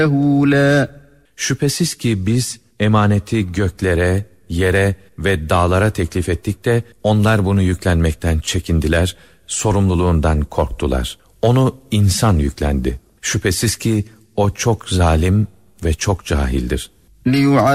Şüphesiz ki biz emaneti göklere, yere ve dağlara teklif ettik de onlar bunu yüklenmekten çekindiler, sorumluluğundan korktular. Onu insan yüklendi. Şüphesiz ki o çok zalim ve çok cahildir.